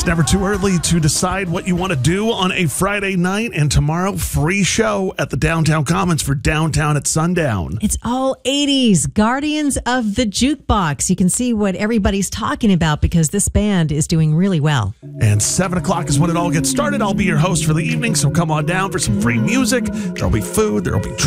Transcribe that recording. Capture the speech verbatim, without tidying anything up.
never too early to decide what you want to do on a Friday night. And tomorrow, free show at the Downtown Commons for Downtown at Sundown. It's all eighties, Guardians of the Jukebox. You can see what everybody's talking about because this band is doing really well. And seven o'clock is when it all gets started. I'll be your host for the evening, so come on down for some free music. There'll be food, there'll be